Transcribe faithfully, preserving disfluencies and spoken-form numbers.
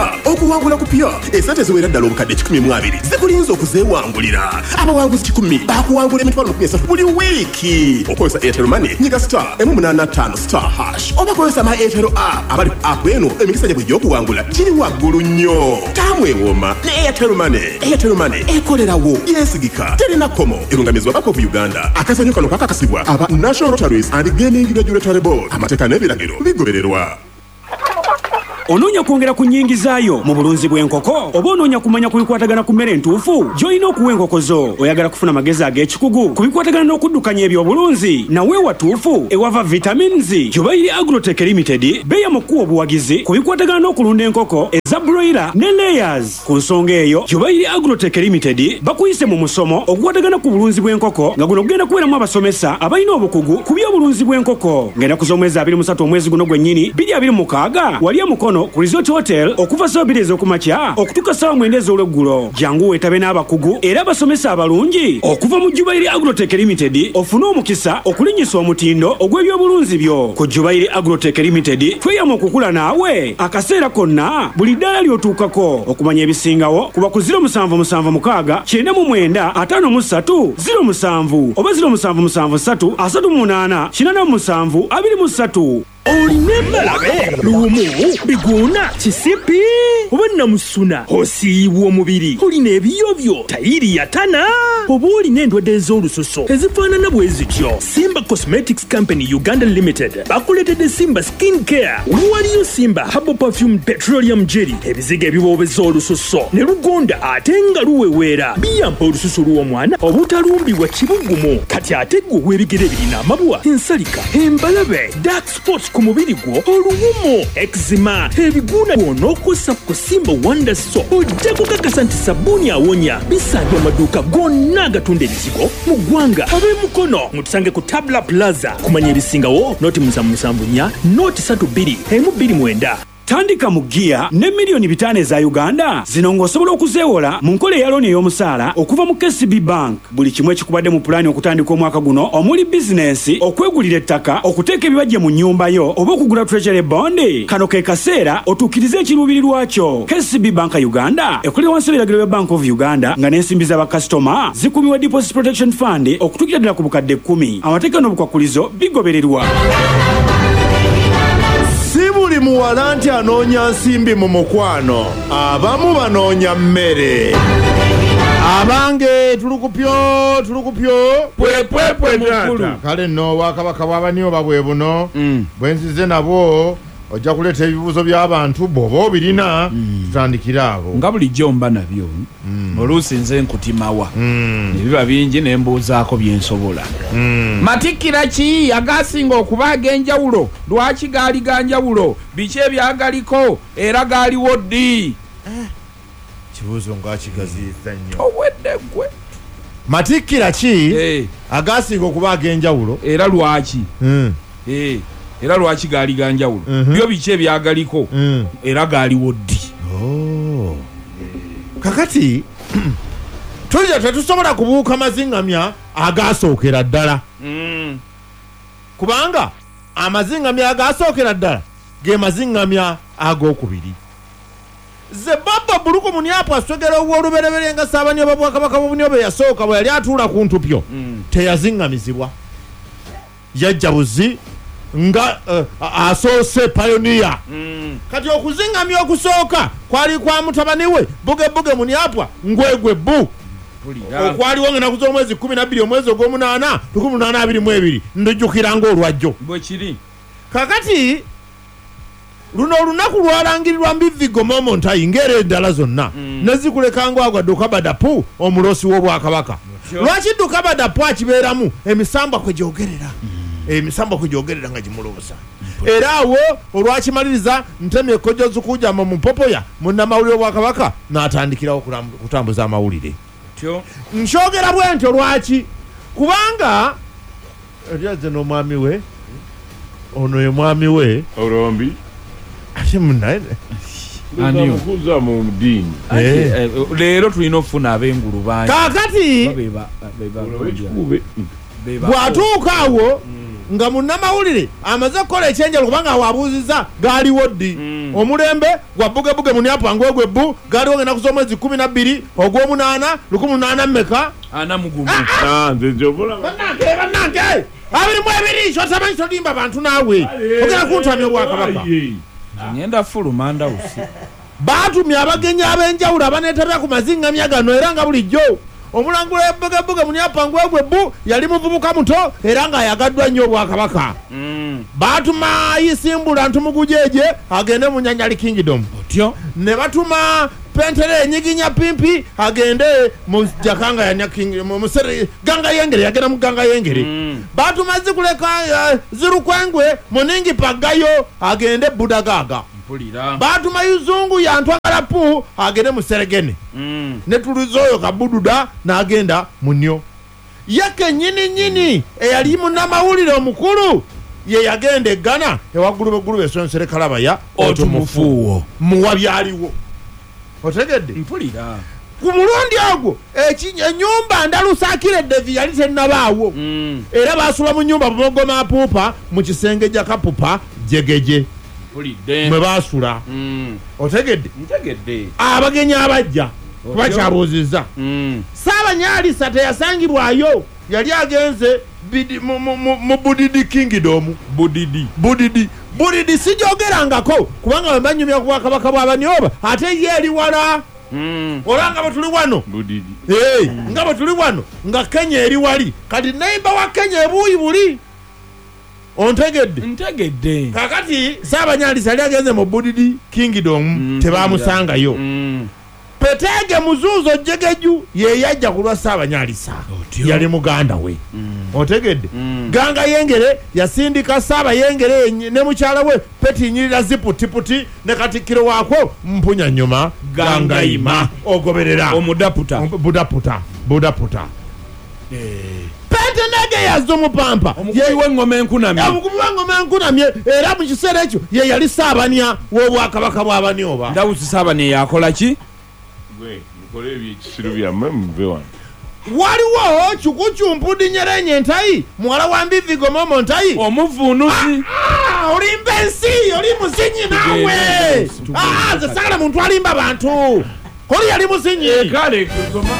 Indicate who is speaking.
Speaker 1: okuwangula kupya esente ziwera ddala obukadde kikumi mu abiri zikulinza okuzeewangulira abawanguzi kikumi bakuwangula emitwalo lukumi esatu buli wiiki okozesa Airtel Money nyiga star emu munaana ttaano star hash oba kozesa my Airtel app abali ku app eno emikisa gyabwe gy'okuwangula giri waggulu nnyo tamwewooma ne Airtel Money. Airtel Money ekolerawo yesigika terina komo erungamizwa Bank of Uganda akazanyo kano kakakasibwa aba National Lotteries and Gaming Regulatory Board amateeka n'ebiragiro bigobererwa.
Speaker 2: Onoonya kwongera ku nnyingi zaayo mu bulunzi bw'enkoko oba onoonya kumanya ku bikwatagana ku mmere entuufu gy'olina okuwa enkoko zo oyagala kufuna amagezi ag'ekikugu ku bikwatagana n'okuddukanya ebyobulunzi nawe watuufu ewava vitamins Jubairi Agrotech Limited beeya mu kkuwa obuwagizi ku bikwatagana n'okulunda enkoko eza broiler ne layers. Ku nsonga eyo Jubairi Agrotech Limited bakuyise mu musomo okukwatagana ku bulunzi bw'enkoko nga guno gugenda kubeeramu abasomesa abalina obukugu ku by'obulunzi bw'enkoko ng'ennaku z'omwezi abiri mu ssatu omwezi guno gwennyini bbiri abiri mu mukaaga wali mukono ku Resort Hotel okuva saa bbiri ez'okumakya okutuuka saa mwenda ez'olweggulo. Jangu weetabe n'abakugu era abasomesa abalungi okuva mu Jubairi Agrotech Limited ofune omukisa okulinnyisa omutindo ogw'ebyobulunzi byo. Ku Jubairi Agrotech Limited tweyama okukula naawe akaseera konna buli ddala ly'otuukako. Okumanya ebisingawo kuba ku ziro musanvu musanvu mukaaga kyenda mu mwenda ataano mu ssatu ziro musanvu oba ziro musanvu musanvu ssatu asatu mu munaana kinaana mu musanvu abiri mu ssatu.
Speaker 3: Olimembalabe lumu biguna kisipi oba namusuna osiibwa omubiri olina ebiyobyo tayiri yatana oba olina endwadde ez'olususo ezifaanana bwe zityo. Simba Cosmetics Company Uganda Limited bakuleetedde Simba Skin Care. Waliyo Simba Herbal Perfume Petroleum Jelly ebiziga ebiboobeza olususo ne lugonda ate nga luweweera biyamba olususu lw'omwana obutalumbibwa kibugumu. Kati ate ggwe ow'ebigere birina amabwa ensalika embalabe dark spots ku mubiri gwo oluwumo eczema ebiguna bw'onookosa ku Simba Wonder Soap ojja kukakasa nti sabbuuni awonya bisanga amaduuka gonna agatunda ebizigo mu ggwanga. Ab'emukono mutusange ku Tabla Plaza. Kumanya ebisingawo nooti musanvu musanvu nnya nooti ssatu bbiri emu bbiri mwenda.
Speaker 2: Tandika mu giya ne miliyoni bitaano eza Uganda zino ng'osobola okuzeewola mu nkola eya looni ey'omusaala okuva mu K C B Bank. Buli kimu ekikubadde mu pulaani okutandika omwaka guno omuli bizinensi okwegulira ettaka okuteeka ebibajje mu nnyumba yo oba okugula treasury bond kano ke kaseera otuukirize ekiruubirirwa kyo. K C B Bank Uganda ekolera wansi w'ebiragiro bya Bank of Uganda nga n'ensimbi z'abakasitoma zikuumibwa Deposit Protection Fund okutuukira ddala ku bukadde kkumi. Amateeka n'obukwakulizo bigobererwa.
Speaker 4: Si buli muwala nti anoonya nsimbi mu mukwano, abamu banoonya mmere. Abange tulukupyo tulukupyo
Speaker 5: pwepwepwe mukulu.
Speaker 4: Kale nno Obwakabaka bw'abani oba bwe buno mm. bwe nzize nabwo ojja kuleeta ebibuuzo by'abantu bw'oba obirina mm. tutandikira abo
Speaker 5: nga bulijjo mba nabyo mm. oluusi nze nkutimawa mm. ne biba bingi ne mbuuzaako bye nsobola mm. Matikkira ki agasinga okuba ag'enjawulo lwaki gaali ga njawulo biki ebyagaliko era gaaliwo ddi
Speaker 4: eh. Kibuuzo ng'akigaziyiza nnyo
Speaker 5: owedde gwe
Speaker 4: Matikkira ki hey. agasinga okuba ag'enjawulo
Speaker 5: era lwaki
Speaker 4: mm.
Speaker 5: hey. era lwaki gaali ga njawulo mm -hmm. byo biki ebyagaliko mm. era gaaliwo ddi
Speaker 4: oh. Kakati tulya tetusobola kubuuka mazingamya agasookera ddala mm. kubanga amazingamya agasookera ddala ge mazingamya ag'okubiri. Ze Baba Buluku Munyapu aswegera ow'olubereberye nga Ssaabanyooba Bwakabaka bw'Obunyobe yasooka bwe yali atuula ku ntupyo mm. teyazingamizibwa yajja buzi nga uh, asoose pioneer mm. Kati okuzingamya okusooka kwali kwa mutabani we Buge Buge Munyapwa ngwegwe bu okwaliwo ng'ennaku z'omwezi kkumi na bbiri omwezi ogw'omunaana lukumi lunaana abiri mu ebiri ndujjukira ng'olwajjo
Speaker 5: bwe kiri.
Speaker 4: Kakati luno olunaku lwalangirirwa Mbivigo Momontayi ng'era endala zonna mm. nezikulekanga agwa Dukabadapu omulosi w'Obwakabaka. Lwaki Dukabadapu akibeeramu emisamba kwe gyogerera mm. emisamba kujyogerera nga gimuloosa era awo olwakimaliriza Ntemi Ekkojozi kujama mu Popoya munnamawulire Obwakabaka n'atandikirawo kutambuza amawulire. Nkyogera bwe ntyo lwaki kubanga eryaze n'omwami we ono ye mwami we
Speaker 6: Olombi
Speaker 4: ate munnaye
Speaker 6: ani okuza mu dini
Speaker 5: leero tulina okufuna ab'engulu bangi
Speaker 4: kaakati bw'atuuka awo nga munnamawulire amaze okukola ekyenjalo kubanga waabuuziza gaaliwo ddi mm. omulembe gwa bugebuge muniapanga ogwebbu galiwo ngenda kuza omwezi kumi na bbiri ogw'omunaana lukumi munaana mmeka
Speaker 5: ana mugumu
Speaker 6: nze njobola
Speaker 4: bannange bannange abiri mu ebiri kyo tamanyi tolimba bantu naawe ogenda kuntamya obwakabaka
Speaker 5: ngenda fulumanda usi
Speaker 4: baatumya abagenyi ab'enjawulo abaneetera ku mazingamya gano era nga bulijjo omulangula ebugebuge muniapanga ogwebbu yali muvubuka muto era ng'ayagaddwa nnyo obwakabaka baatuma ayisimbula ntumugujeje agende mu nyanyali kingdom
Speaker 5: otyo
Speaker 4: ne batuma pentere enyiginya pimpi agende mu jakanga ya king mu musere ganga yengere yagenda mu ganga yengere mm. batuma zikuleka uh, zirukwengwe muningi pagayo agende budagaga
Speaker 5: mpulira
Speaker 4: batuma yuzungu yantwagala pu agende mu seregene mm. ne tuluzoyo kabududa na agenda munyo yake nyini nyini eyali mu namawulire omukulu ye yagende gana ewagulube gulube sonsere kalaba ya
Speaker 5: otumufuwo
Speaker 4: muwa byaliwo otegedde
Speaker 5: mpulira
Speaker 4: ku mulundi ogwo enyumba ndalusakire devi yali tennabaawo mm. era basula mu nyumba bumogoma apuupa mu kisenge ja kapupa jegeje mwe basula mm. otegedde
Speaker 5: ntegedde
Speaker 4: abagenyi abajja kubakyabuuzizza mm. Saabanyalisa teyasangibwayo yali agenze mu budidi kingdom
Speaker 5: budidi
Speaker 4: budidi budidi sijogerangako kubanga bambanyumya ku bwakabaka bw'abanyoba ate ye eri wala mm. olanga bwe tuli wano
Speaker 6: budidi
Speaker 4: hey, mm. nga bwe tuli wano nga Kenya eri wali kati nayimba wa Kenya ebuuyi buli ontegedde
Speaker 5: ntegedde
Speaker 4: kakati Saabanyalisa yali agenze mu budidi kingdom mm. tebamusangayo mm. Petege muzuzo jegeju ye yajja kulwa Saabanyalisa yali muganda we mm. otegedde mm. ganga yengere yasindika Saaba yengere ne mukyala we peti nyirira ziputiputi ne katikiro wako mpunya nyuma ganga ima ogoberera
Speaker 5: omudaputa
Speaker 4: budaputa budaputa eh pete nege yazumu pampa
Speaker 5: yewe ngome enkunamye
Speaker 4: abukubi ngome enkunamye era mu kiseera ekyo ye yali Saabanya w'obwakabaka bw'abanyoba
Speaker 5: ndawuzi Saabanya yakola ki
Speaker 6: gwe mukole ebyekisiru byammwe muve wano
Speaker 4: waliwo chukuchumpudi nyerenye ntayi mwala wa mbivigo momo ntayi
Speaker 5: omuvunuzi
Speaker 4: ah, ah, olimba ensi oli muzinyi nawe ah, ze sagala muntu alimba bantu koli yali muzinyi
Speaker 6: kale